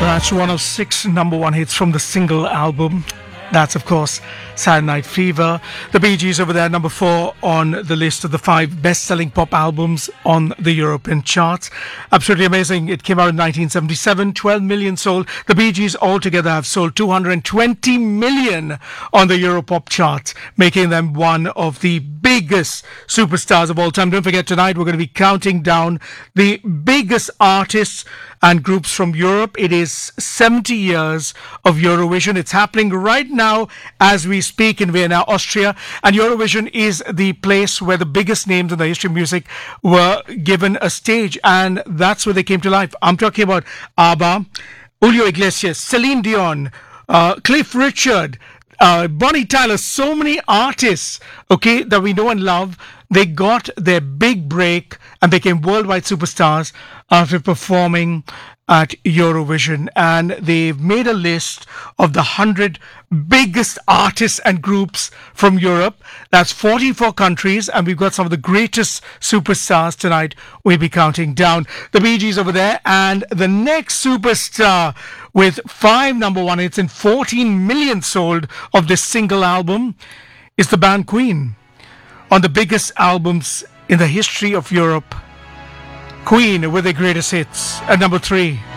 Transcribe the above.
That's one of six number one hits from the single album. That's, of course, Saturday Night Fever. The Bee Gees over there, number 4 on the list of the 5 best-selling pop albums on the European charts. Absolutely amazing. It came out in 1977, 12 million sold. The Bee Gees altogether have sold 220 million on the Europop charts, making them one of the biggest superstars of all time. Don't forget, tonight we're going to be counting down the biggest artists and groups from Europe. It is 70 years of Eurovision. It's happening right now as we speak in Vienna, Austria. And Eurovision is the place where the biggest names in the history of music were given a stage. And that's where they came to life. I'm talking about ABBA, Julio Iglesias, Celine Dion, Cliff Richard, Bonnie Tyler, so many artists, okay, that we know and love. They got their big break and became worldwide superstars after performing at Eurovision. And they've made a list of the 100 biggest artists and groups from Europe. That's 44 countries, and we've got some of the greatest superstars tonight. We'll be counting down the Bee Gees over there. And the next superstar with 5 number one hits and 14 million sold of this single album is the band Queen. On the biggest albums in the history of Europe, Queen with their greatest hits at number 3.